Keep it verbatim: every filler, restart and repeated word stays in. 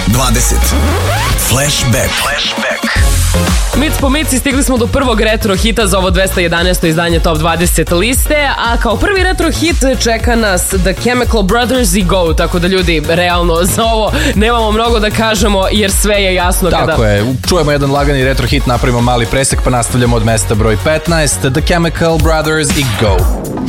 dvadeset. Flashback. Flashback. Mic po mici stigli smo do prvog retro hita za ovo dvesta jedanaesto izdanje Top dvadeset liste, a kao prvi retro hit čeka nas The Chemical Brothers i Go, tako da ljudi, realno za ovo nemamo mnogo da kažemo jer sve je jasno. Tako kada... je, čujemo jedan lagani retro hit, napravimo mali presek pa nastavljamo od mesta broj petnaest, The Chemical Brothers i Go.